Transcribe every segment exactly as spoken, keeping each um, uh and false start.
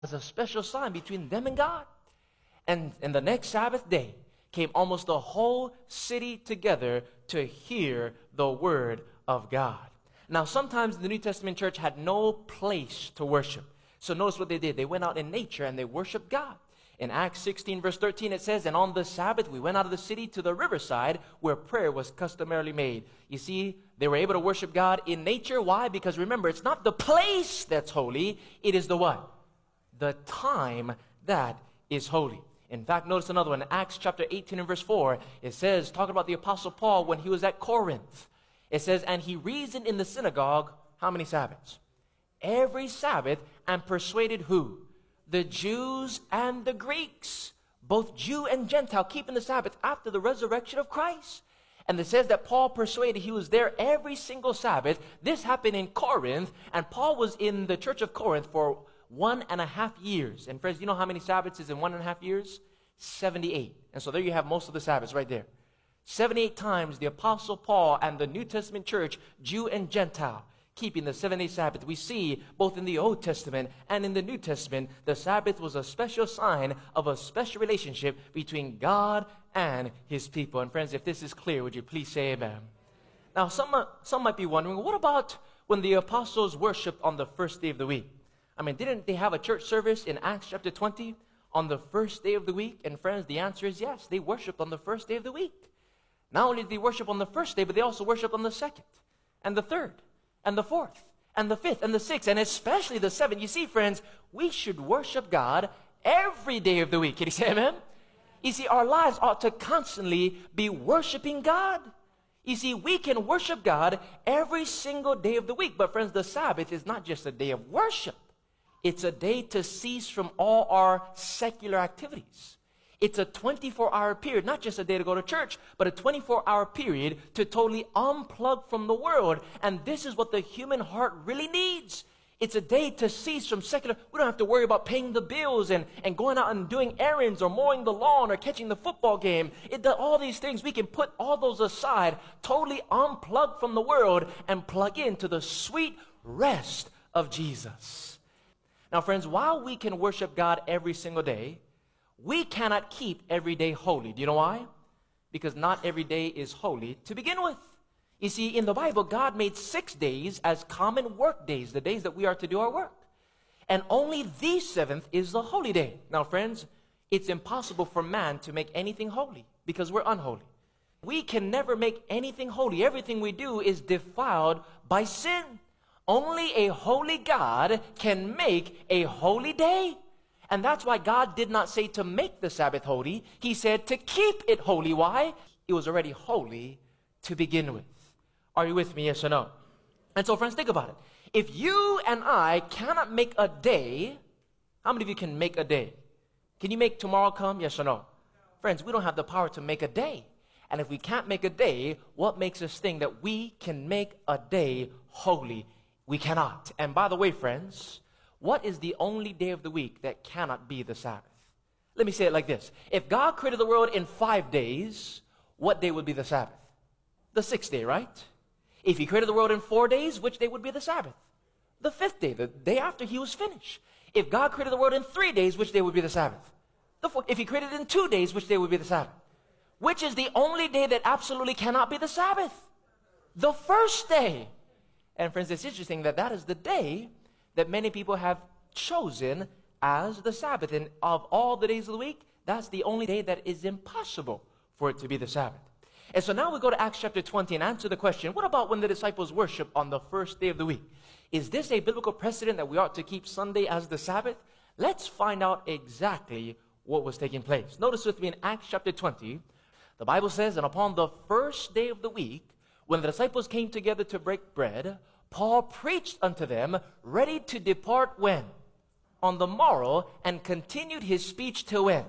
was a special sign between them and God. And, and the next Sabbath day came almost the whole city together to hear the word of God. Now, sometimes the New Testament church had no place to worship. So notice what they did. They went out in nature and they worshiped God. In Acts sixteen, verse thirteen, it says, "And on the Sabbath we went out of the city to the riverside where prayer was customarily made." You see, they were able to worship God in nature. Why? Because remember, it's not the place that's holy. It is the what? The time that is holy. In fact, notice another one. In Acts chapter eighteen and verse four, it says, talking about the Apostle Paul when he was at Corinth. It says, "And he reasoned in the synagogue," how many Sabbaths? "Every Sabbath, and persuaded" who? "The Jews and the Greeks," both Jew and Gentile, keeping the Sabbath after the resurrection of Christ. And it says that Paul persuaded, he was there every single Sabbath. This happened in Corinth, and Paul was in the church of Corinth for one and a half years. And friends, you know how many Sabbaths is in one and a half years? seventy-eight. And so there you have most of the Sabbaths right there. seventy-eight times the Apostle Paul and the New Testament church, Jew and Gentile, keeping the seven-day Sabbath. We see both in the Old Testament and in the New Testament, the Sabbath was a special sign of a special relationship between God and his people. And friends, if this is clear, would you please say amen? Now, some, some might be wondering, what about when the apostles worshiped on the first day of the week? I mean, didn't they have a church service in Acts chapter twenty on the first day of the week? And friends, the answer is yes, they worshiped on the first day of the week. Not only did they worship on the first day, but they also worshiped on the second and the third and the fourth, and the fifth, and the sixth, and especially the seventh. You see, friends, we should worship God every day of the week. Can you say amen? You see, our lives ought to constantly be worshiping God. You see, we can worship God every single day of the week. But friends, the Sabbath is not just a day of worship. It's a day to cease from all our secular activities. It's a twenty-four hour period, not just a day to go to church, but a twenty-four hour period to totally unplug from the world. And this is what the human heart really needs. It's a day to cease from secular. We don't have to worry about paying the bills and, and going out and doing errands or mowing the lawn or catching the football game. It does all these things. We can put all those aside, totally unplug from the world and plug into the sweet rest of Jesus. Now, friends, while we can worship God every single day, we cannot keep every day holy. Do you know why? Because not every day is holy to begin with. You see, in the Bible, God made six days as common work days, the days that we are to do our work. And only the seventh is the holy day. Now, friends, it's impossible for man to make anything holy because we're unholy. We can never make anything holy. Everything we do is defiled by sin. Only a holy God can make a holy day. And that's why God did not say to make the Sabbath holy. He said to keep it holy. Why? It was already holy to begin with. Are you with me? Yes or no? And so, friends, think about it. If you and I cannot make a day, how many of you can make a day? Can you make tomorrow come? Yes or no? Friends, we don't have the power to make a day. And if we can't make a day, what makes us think that we can make a day holy? We cannot. And by the way, friends, what is the only day of the week that cannot be the Sabbath? Let me say it like this. If God created the world in five days, what day would be the Sabbath? The sixth day, right? If he created the world in four days, which day would be the Sabbath? The fifth day, the day after he was finished. If God created the world in three days, which day would be the Sabbath? The four, if he created it in two days, which day would be the Sabbath? Which is the only day that absolutely cannot be the Sabbath? The first day. And friends, it's interesting that that is the day that many people have chosen as the Sabbath. And of all the days of the week, that's the only day that is impossible for it to be the Sabbath. And so now we go to Acts chapter twenty and answer the question, what about when the disciples worship on the first day of the week? Is this a biblical precedent that we ought to keep Sunday as the Sabbath? Let's find out exactly what was taking place. Notice with me in Acts chapter twenty, the Bible says, and upon the first day of the week, when the disciples came together to break bread, Paul preached unto them, ready to depart when? On the morrow, and continued his speech till when?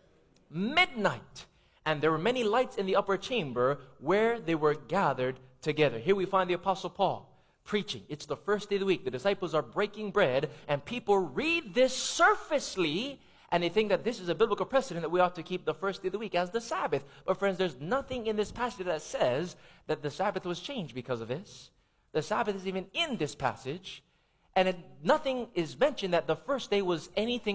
Midnight. And there were many lights in the upper chamber where they were gathered together. Here we find the Apostle Paul preaching. It's the first day of the week. The disciples are breaking bread, and people read this surfacely, and they think that this is a biblical precedent that we ought to keep the first day of the week as the Sabbath. But friends, there's nothing in this passage that says that the Sabbath was changed because of this. The Sabbath is even in this passage. And it, nothing is mentioned that the first day was anything